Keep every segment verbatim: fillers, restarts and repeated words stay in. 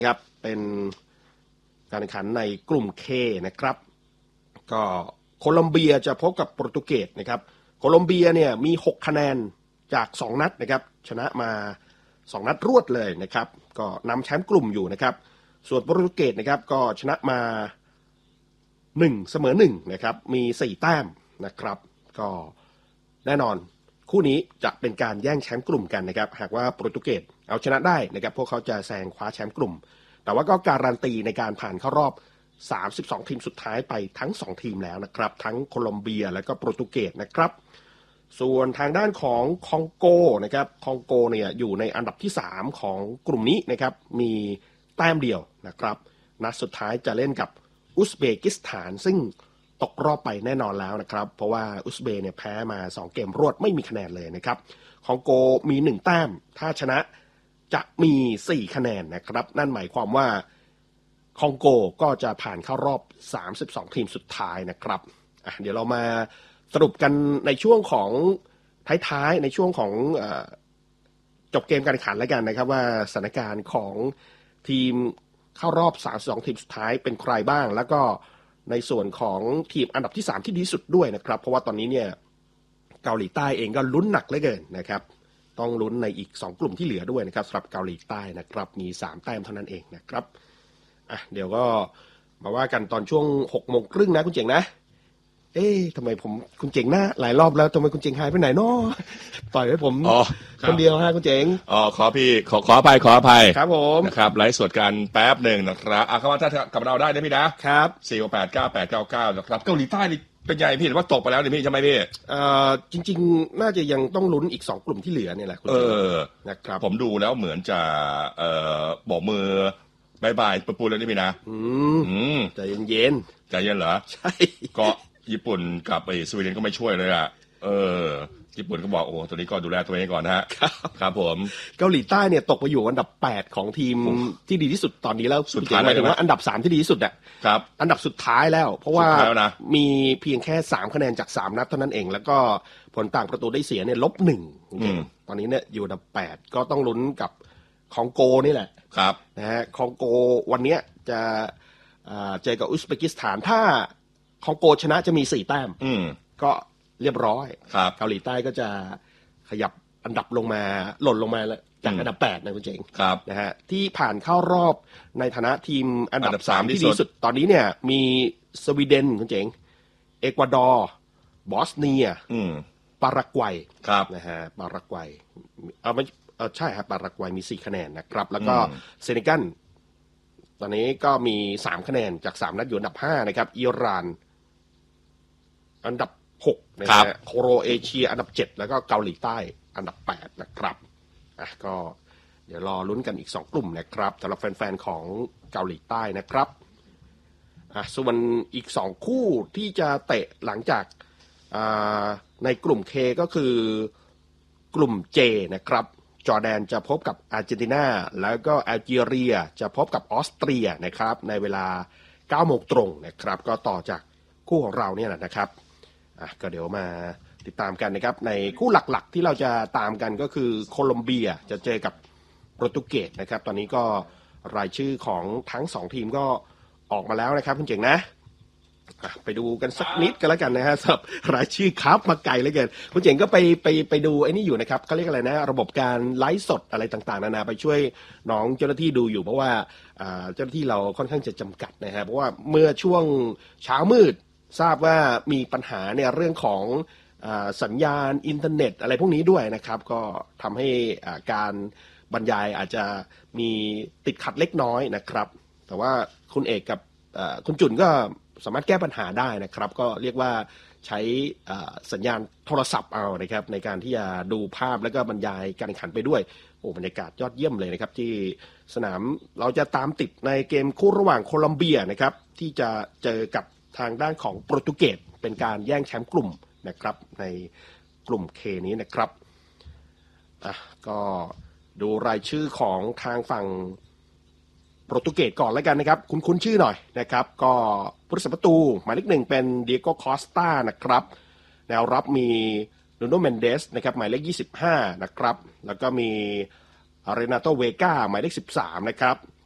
ครับเป็นการแข่งขันในกลุ่ม K นะครับก็โคลอมเบียจะพบกับโปรตุเกสนะครับโคลอมเบียเนี่ยมีหกคะแนนจากสองนัดนะครับชนะมาสองนัดรวดเลยนะครับก็นำแชมป์กลุ่มอยู่นะครับส่วนโปรตุเกสนะครับก็ชนะมาหนึ่งเสมอหนึ่งนะครับมีสี่แต้มนะครับก็แน่นอนคู่นี้จะเป็นการแย่งแชมป์กลุ่มกันนะครับหากว่าโปรตุเกสเอาชนะได้นะครับพวกเขาจะแซงคว้าแชมป์กลุ่มแต่ว่าก็การันตีในการผ่านเข้ารอบสามสิบสองทีมสุดท้ายไปทั้งสองทีมแล้วนะครับทั้งโคลอมเบียและก็โปรตุเกสนะครับส่วนทางด้านของคองโกนะครับคองโกเนี่ยอยู่ในอันดับที่สามของกลุ่มนี้นะครับมีแต้มเดียวนะครับนัดสุดท้ายจะเล่นกับอุซเบกิสถานซึ่งตกรอบไปแน่นอนแล้วนะครับเพราะว่าอุซเบย์เนี่ยแพ้มาสองเกมรวดไม่มีคะแนนเลยนะครับคองโกมีหนึ่งแต้มถ้าชนะจะมีสี่คะแนนนะครับนั่นหมายความว่าคองโกก็จะผ่านเข้ารอบสามสิบสองทีมสุดท้ายนะครับอ่ะเดี๋ยวเรามาสรุปกันในช่วงของท้ายๆในช่วงของเอ่อจบเกมการแข่งขันแล้วกันนะครับว่าสถานการณ์ของทีมเข้ารอบสามสิบสองทีมสุดท้ายเป็นใครบ้างแล้วก็ในส่วนของทีมอันดับที่สามที่ดีที่สุดด้วยนะครับเพราะว่าตอนนี้เนี่ยเกาหลีใต้เองก็ลุ้นหนักเหลือเกินนะครับต้องลุ้นในอีกสองกลุ่มที่เหลือด้วยนะครับสำหรับเกาหลีใต้นะครับมีสามแต้มเท่านั้นเองนะครับอ่ะเดี๋ยวก็มาว่ากันตอนช่วงหกโมงครึ่งนะคุณเจ๋งนะเอ๊ะทำไมผมคุณเจ๋งนะหลายรอบแล้วทำไมคุณเจ๋งหายไปไหนเนาะปล่อยให้ผมคนเดียวฮะคุณเจ๋งอ๋อขอพี่ขอขออภัยขออภัยครับผมนะครับไลฟ์สดกันแป๊บหนึ่งนะครับอ่ะเข้ามาถ้ากับเราได้นะพี่นะครับสี่หกแปดเก้าแปดเก้าเก้านะครับเกาหลีใต้นี่เป็นไงพี่เห็นว่าตกไปแล้วนี่พี่ใช่ไหมพี่เอ่อจริงๆน่าจะยังต้องลุ้นอีกสองกลุ่มที่เหลือเนี่ยแหละคุณเจ๋งนะครับผมดูแล้วเหมือนจะเอ่อบอกมือบายบายปูปูแล้วนี่พี่นะอืมใจเย็นๆใจเย็นเหรอใช่ก็ญี่ปุ่นกับไอ้สวีเดนก็ไม่ช่วยเลยอ่ะเออญี่ปุ่นก็บอกโอ้ตัวนี้ก็ดูแลตัวเองก่อนนะฮะครับผมเกาหลีใต้เนี่ยตกไปอยู่อันดับแปดของทีมที่ดีที่สุดตอนนี้แล้วสุดท้ายหมายถึงว่าอันดับสามที่ดีที่สุดอ่ะครับอันดับสุดท้ายแล้วเพราะว่ามีเพียงแค่สามคะแนนจากสามนัดเท่านั้นเองแล้วก็ผลต่างประตูได้เสียเนี่ยลบหนึ่งตอนนี้เนี่ยอยู่อันดับแปดก็ต้องลุ้นกับคองโกนี่แหละครับนะฮะคองโกวันนี้จะเจอกับอุซเบกิสถานถ้าคองโกชนะจะมีสี่แต้มก็เรียบร้อยเกาหลีใต้ก็จะขยับอันดับลงมาหล่นลงมาแล้วจากอันดับแปดนะคุณเจงนะฮะที่ผ่านเข้ารอบในฐานะทีมอันดับสามที่ดีสุดตอนนี้เนี่ยมีสวีเดนคุณเจงเอกวาดอร์บอสเนียปารากวัยนะฮะปารากวัยเอาไม่ใช่ครับปารากวัยมีสี่คะแนนนะครับแล้วก็เซเนกัลตอนนี้ก็มีสามคะแนนจากสามนัดอยู่อันดับห้านะครับอิหร่านอันดับหกนะฮะโครเอเชียอันดับเจ็ดแล้วก็เกาหลีใต้อันดับแปดนะครับอ่ะก็เดี๋ยวรอลุ้นกันอีกสองกลุ่มนะครับสำหรับแฟนๆของเกาหลีใต้นะครับอ่ะส่วนอีกสองคู่ที่จะเตะหลังจากอ่าในกลุ่ม K ก็คือกลุ่ม J นะครับจอร์แดนจะพบกับอาร์เจนตินาแล้วก็แอลจีเรียจะพบกับออสเตรียนะครับในเวลาเก้าโมงตรงนะครับก็ต่อจากคู่ของเราเนี่ยแหละนะครับอ่ะก็เดี๋ยวมาติดตามกันนะครับในคู่หลักๆที่เราจะตามกันก็คือโคลอมเบียจะเจอกับโปรตุเกสนะครับตอนนี้ก็รายชื่อของทั้งสองทีมก็ออกมาแล้วนะครับคุณเจ๋งนะไปดูกันสักนิดกันแล้วกันนะฮะสำหรับรายชื่อครับมาไกลเหลือเกินคุณเจ๋งก็ไปไปไปดูไอ้นี่อยู่นะครับเขาเรียกอะไรนะระบบการไลฟ์สดอะไรต่างๆนานาไปช่วยน้องเจ้าหน้าที่ดูอยู่เพราะว่าเจ้าหน้าที่เราค่อนข้างจะจำกัดนะฮะเพราะว่าเมื่อช่วงเช้ามืดทราบว่ามีปัญหาเนี่ยเรื่องของสัญญาณอินเทอร์เน็ตอะไรพวกนี้ด้วยนะครับก็ทำให้การบรรยายอาจจะมีติดขัดเล็กน้อยนะครับแต่ว่าคุณเอกกับคุณจุนก็สามารถแก้ปัญหาได้นะครับก็เรียกว่าใช้สัญญาณโทรศัพท์เอานะครับในการที่จะดูภาพแล้วก็บรรยายการแข่งขันไปด้วยโอ้บรรยากาศยอดเยี่ยมเลยนะครับที่สนามเราจะตามติดในเกมคู่ระหว่างโคลอมเบียนะครับที่จะเจอกับทางด้านของโปรตุเกสเป็นการแย่งแชมป์กลุ่มนะครับในกลุ่ม K นี้นะครับอ่ะก็ดูรายชื่อของทางฝั่งโปรตุเกสก่อนแล้วกันนะครับคุ้นๆชื่อหน่อยนะครับก็ผู้รักษาประตูหมายเลขหนึ่งเป็นเดียโก้คอสตานะครับแนวรับมีนูโนเมนเดสนะครับหมายเลขยี่สิบห้านะครับแล้วก็มีอาเรนาโตเวก้าหมายเลขสิบสามนะครับ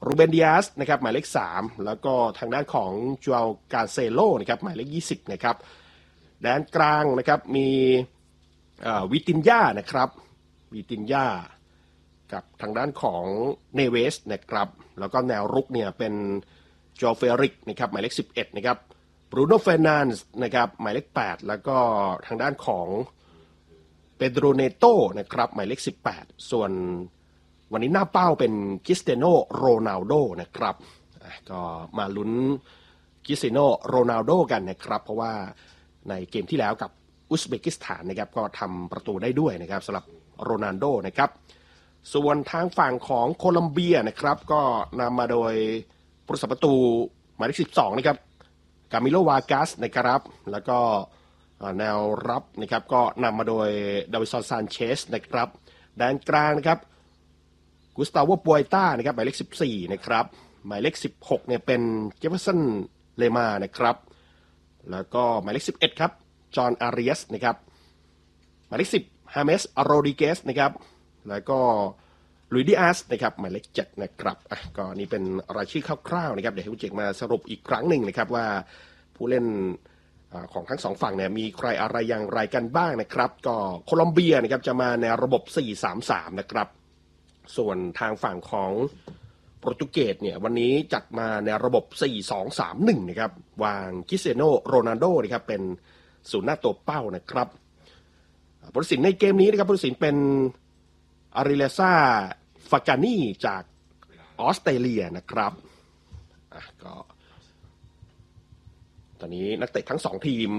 รูเบนดิอาสนะครับหมายเลขสามแล้วก็ทางด้านของจูอัลกาเซโลนะครับหมายเลขยี่สิบนะครับแดนกลางนะครับมีวิตินญานะครับวิตินญากับทางด้านของเนเวสนะครับแล้วก็แนวรุกเนี่ยเป็นโจเฟริกนะครับหมายเลขสิบเอ็ดนะครับบรูโน่เฟร์นันด์นะครับหมายเลขแปดแล้วก็ทางด้านของเปโดรเนโตนะครับหมายเลขสิบแปดส่วนวันนี้หน้าเป้าเป็นคริสเตียโนโรนัลโดนะครับก็มาลุ้นคริสเตียโนโรนัลโดกันนะครับเพราะว่าในเกมที่แล้วกับอุซเบกิสถานนะครับก็ทำประตูได้ด้วยนะครับสำหรับโรนัลโดนะครับส่วนทางฝั่งของโคลัมเบียนะครับก็นำมาโดยผู้รักษาประตูหมายเลขสิบสองนะครับกามิโลวากัสนะครับแล้วก็แนวรับนะครับก็นำมาโดยดาวิสันซานเชสนะครับแดนกลางนะครับกุสตาโวปวยต้านะครับหมายเลขสิบสี่นะครับหมายเลขสิบหกเนี่ยเป็นเจฟเฟอร์สันเลมานะครับแล้วก็หมายเลขสิบเอ็ดครับจอห์นอาริเอสนะครับหมายเลขสิบฮาเมสโรดิเกสนะครับแล้วก็ลุยดิอาสนะครับหมายเลขเจ็ดนะครับอ่ะก็นี่เป็นรายชื่อคร่าวๆนะครับเดี๋ยวให้คุณเจกมาสรุปอีกครั้งหนึ่งนะครับว่าผู้เล่นของทั้งสองฝั่งเนี่ยมีใครอะไรอย่างไรกันบ้างนะครับก็โคลอมเบียนะครับจะมาในระบบ สี่ สาม สาม นะครับส่วนทางฝั่งของโปรตุเกสเนี่ยวันนี้จัดมาในระบบ สี่ สอง สาม หนึ่ง นะครับวางคริสเตียโนโรนัลโดนะครับเป็นศูนย์หน้าตัวเป้านะครับผู้ตัดสินในเกมนี้นะครับผู้ตัดสินเป็นอาริเลซ่าฟากานีจากออสเตรเลียนะครับอ่ะก็ตอนนี้นักเตะทั้งสองทีม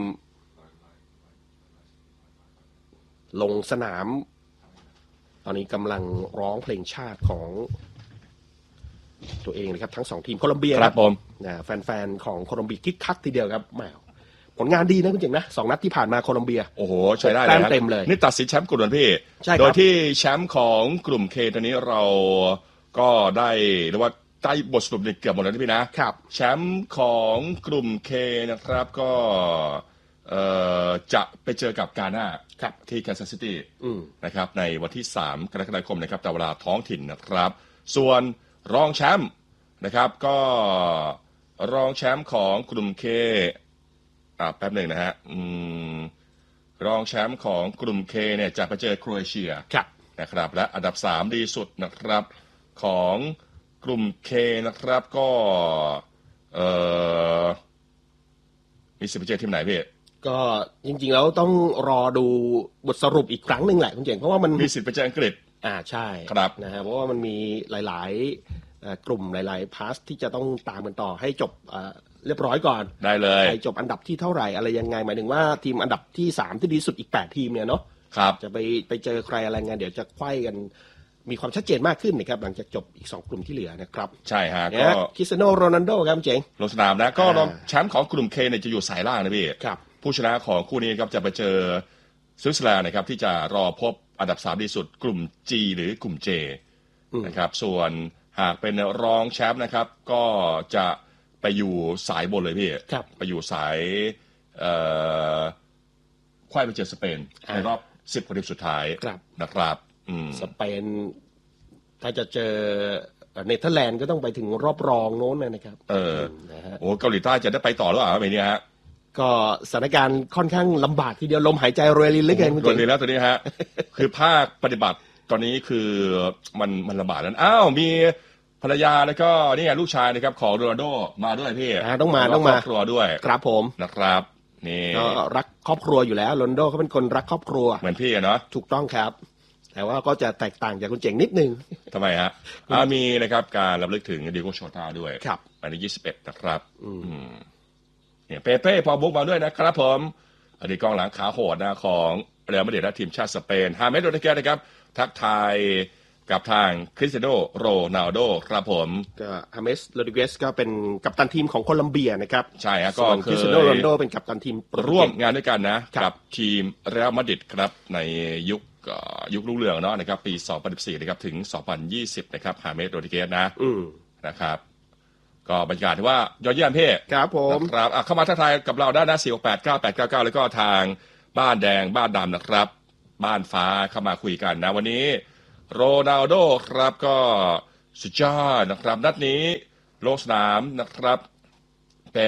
ลงสนามตอนนี้กำลังร้องเพลงชาติของตัวเองนะครับทั้งสองทีมโคลอมเบียครับผมนะแฟนๆของโคลอมเบียคึกคักทีเดียวครับแหมผลงานดีนะคุณเจ๋งนะสองนัดที่ผ่านมาโคลอมเบียโอ้โหใช้ได้เลยเต็มเลยนี่ตัดสินแชมป์กลุ่มนะพี่โดยที่แชมป์ของกลุ่มเคตอนนี้เราก็ได้เรียกว่าใต้บทสรุปเกือบหมดแล้วนะพี่นะครับแชมป์ของกลุ่มเคนะครับก็จะไปเจอกับกาน่าที่แคนซัสซิตี้นะครับในวันที่สามกรกฎาคมนะครับตามเวลาท้องถิ่นนะครับส่วนรองแชมป์นะครับก็รองแชมป์ของกลุ่มเคอ่าแป๊บหนึ่งนะฮะรองแชมป์ของกลุ่มเคเนี่ยจะไปเจอโครเอเชียนะครับและอันดับสามดีสุดนะครับของกลุ่มเคนะครับก็เอ่อมีสิทธิ์ไปเจอทีมไหนพี่ก็จริงๆแล้วต้องรอดูบทสรุปอีกครั้งหนึ่งแหละคุณเจ๋งเพราะว่ามันมีสิทธิ์ไปเจออังกฤษอ่าใช่ครับนะฮะเพราะว่ามันมีหลายๆกลุ่มหลายๆพาสที่จะต้องตามกันต่อให้จบเรียบร้อยก่อนได้เลยใครจบอันดับที่เท่าไหร่อะไรยังไงหมายถึงว่าทีมอันดับที่สามที่ดีสุดอีกแปดทีมเนี่ยเนาะครับจะไปไปเจอใครอะไรเงี้ยเดี๋ยวจะไขว้กันมีความชัดเจนมากขึ้นนะครับหลังจากจบอีกสองกลุ่มที่เหลือนะครับใช่ฮะก็คริสเตียโนโรนัลโดครับเจ๋งลงสนามนะก็รองแชมป์ของกลุ่มเคเนี่ยจะอยู่สายล่างนะพี่ครับผู้ชนะของคู่นี้ครับจะไปเจอสวิตเซอร์แลนด์นะครับที่จะรอพบอันดับสามดีสุดกลุ่ม G หรือกลุ่ม J นะครับส่วนหากเป็นรองแชมป์นะครับก็จะไปอยู่สายบนเลยพี่ไปอยู่สายเอ่อควายไปเจอสเปนในรอบสิบคนสุดท้ายนะครับสเปนถ้าจะเจอเนเธอร์แลนด์ก็ต้องไปถึงรอบรองโน้นนะครับเออนะฮะโอ้เกาหลีใต้จะได้ไปต่อหรือเปล่าแบบนี้ฮะก็สถานการณ์ค่อนข้างลำบากทีเดียวลมหายใจรวยรินเหลือเกินรวยรินแล้วตอนนี้ฮะคือภาคปฏิบัติตอนนี้คือมันมันลำบากแล้วอ้าวมีภรรยาแล้วก็นี่ลูกชายนะครับของโรนัลโดมาด้วยพี่ต้องมาต้องมาครอบครัวด้วยครับผมนะครับนี่ก็รักครอบครัวอยู่แล้วโรนัลโดเขาเป็นคนรักครอบครัวเหมือนพี่เนาะถูกต้องครับแต่ว่าก็จะแตกต่างจากคุณเจ๋งนิดนึงทำไมฮะมีนะครับการรำลึกถึงดิโก้โชต้าด้วยครับอันนี้ยี่สิบเอ็ดนะครับเนี่ยเปเป้พอบุ๊กมาด้วยนะครับผมอดีตกองหลังขาโหดนะของเรอัลมาดริดและทีมชาติสเปนฮาเมสโรดริเกสนะครับทักทายกับทางคริสเตียโนโรนัลโดครับผมก็ฮาเมสโรดริเกสก็เป็นกัปตันทีมของโคลัมเบียนะครับใช่ฮะก็คริสเตียโนโรนัลโดเป็นกัปตันทีมร่วมงานด้วยกันนะกับทีมเรอัลมาดริดครับในยุคยุครุ่งเรืองเนาะนะครับปีสองพันสิบสี่นะครับถึงสองพันยี่สิบนะครับฮาเมสโรดริเกสนะนะครับก็บรรยากาศที่ว่ายอดเยี่ยมเพ่ครับผมครับเข้ามาทักทายกับเราได้นะสี่ หก แปด เก้า แปด เก้า เก้าแล้วก็ทางบ้านแดงบ้านดำนะครับบ้านฟ้าเข้ามาคุยกันนะวันนี้โรนัลโดครับก็สุดยอดนะครับนัดนี้ลงสนามนะครับเป็น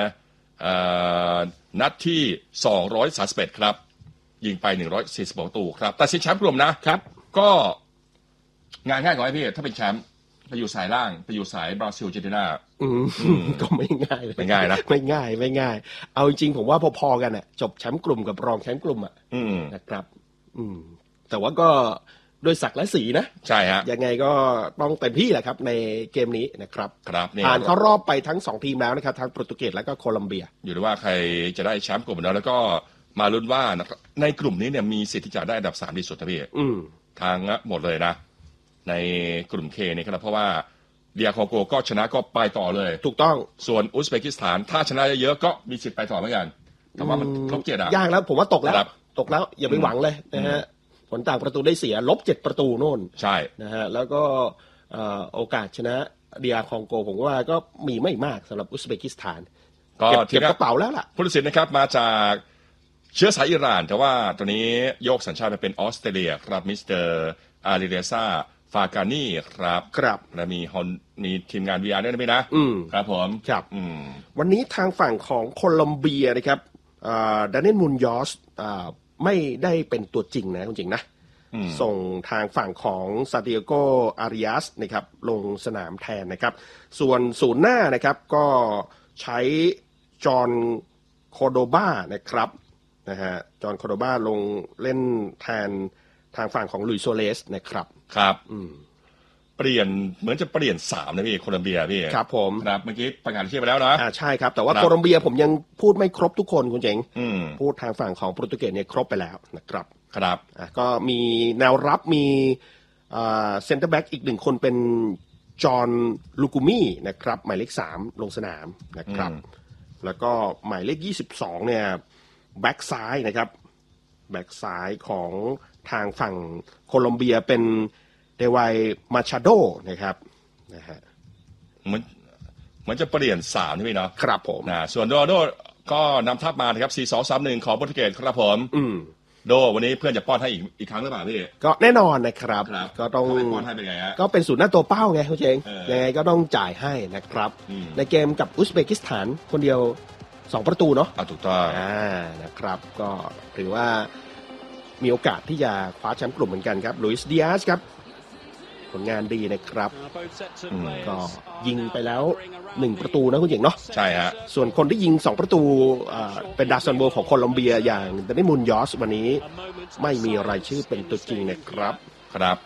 นัดที่สองร้อยสามสิบเอ็ดครับยิงไปหนึ่งร้อยสี่สิบประตูครับแต่สินแชมป์กลุ่มนะครับก็งานง่ายกว่าพี่ถ้าเป็นแชมป์ไปอยู่สายล่างไปอยู่สายบราซิลอาร์เจนตินาก็ไม่ง่ายเลยไม่ง่ายนะไม่ง่ายไม่ง่ายเอาจริงผมว่าพอๆกันอ่ะจบแชมป์กลุ่มกับรองแชมป์กลุ่มอ่ะนะครับแต่ว่าก็ด้วยศักดิ์และสีนะใช่ฮะยังไงก็ต้องเต็มที่แหละครับในเกมนี้นะครับครับผ่านเข้ารอบไปทั้งสองทีมแล้วนะครับทั้งโปรตุเกสและก็โคลัมเบียอยู่ที่ว่าใครจะได้แชมป์กลุ่มนั้นแล้วก็มาลุ้นว่าในกลุ่มนี้เนี่ยมีสิทธิ์ที่จะได้อันดับสามดีสุดนะพี่ทางหมดเลยนะในกลุ่มเคนี่ครับเพราะว่าเดียคองโกก็ชนะก็ไปต่อเลยถูกต้องส่วนอุซเบกิสถานถ้าชนะเยอะๆก็มีสิทธิ์ไปต่อเหมือนกันแต่ว่ามันลบเจ็ดอะยากแล้วผมว่าตกแล้วตกแล้วอย่าไปหวังเลยนะฮะผลต่างประตูได้เสียลบเจ็ดประตูโน่นใช่นะฮะแล้วก็โอกาสชนะเดียคองโกผมว่าก็มีไม่มากสำหรับอุซเบกิสถานก็เก็บกระเป๋าแล้วล่ะผู้ตัดสินนะครับมาจากเชื้อสายอิหร่านแต่ว่าตอนนี้โยกสัญชาติไปเป็นออสเตรเลียครับมิสเตอร์อาริเรซ่าฟากานี่ครับครับและมีฮอนมีทีมงาน วี อาร์ ด้วยนะพี่นะครับผมครับวันนี้ทางฝั่งของโคลอมเบียนะครับดานิเอลมุนยอสไม่ได้เป็นตัวจริงนะจริงๆนะส่งทางฝั่งของซาเตียโกอาริอัสนะครับลงสนามแทนนะครับส่วนศูนย์หน้านะครับก็ใช้จอห์นโคโดบานะครับนะฮะจอห์นโคโดบาลงเล่นแทนทางฝั่งของลุยโซเลสนะครับครับเปลี่ยนเหมือนจะเปลี่ยนสามนะพี่โคลอมเบียพี่ครับผมครับเมื่อกี้ประกาศชื่อไปแล้วนะอ่าใช่ครับแต่ว่าโคลอมเบียผมยังพูดไม่ครบทุกคนคุณเจ๋งพูดทางฝั่งของโปรตุเกสเนี่ยครบไปแล้วนะครับครับอ่าก็มีแนวรับมีอ่าเซ็นเตอร์แบ็กอีกหนึ่งคนเป็นจอห์นลูกูมี่นะครับหมายเลขสามลงสนามนะครับแล้วก็หมายเลขยี่สิบสองเนี่ยแบ็กซ้ายนะครับแบ็กซ้ายของทางฝั่งโคลอมเบียเป็นเดวายมาชาโดนะครับนะฮะเหมือนเหมือนจะเปลี่ยนสามนี่พี่เนาะครับผมนะส่วนโรนัลโดก็นำทัพมานะครับ สี่ สอง สาม หนึ่ง ของโปรตุเกสครับผมอืมโดวันนี้เพื่อนจะป้อนให้อีกอีกครั้งหรือเปล่าพี่ก็แน่นอนนะครับก็ต้องป้อนให้เป็นไงฮะก็เป็นศูนย์หน้าตัวเป้าไงคุณเจงยังไงก็ต้องจ่ายให้นะครับในเกมกับอุซเบกิสถานคนเดียวสองประตูเนาะถูกต้องอ่านะครับก็ถือว่ามีโอกาสที่จะคว้าแชมป์กลุ่มเหมือนกันครับลุยส์ดิอาสครับผลงานดีนะครับก็ยิงไปแล้วหนึ่งประตูนะคุณเจ๋งเนาะใช่ฮะส่วนคนที่ยิงสองประตูเป็นดาซันโบของโคลอมเบียอย่างดานิเอลมุนยอสวันนี้ไม่มีรายชื่อเป็นตัวจริงนะครับครับ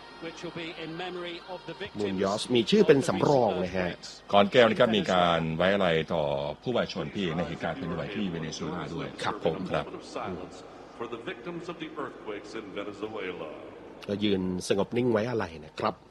มุนยอสมีชื่อเป็นสำรองเลยฮะก่อนแก้วนี่ก็มีการไว้อะไรต่อผู้วายชนพี่ในเหตุการณ์เป็นไหวที่เวเนซุเอลาด้วยครับผมครับก็ยืนสงบนิ่งไว้อะไรนะครับ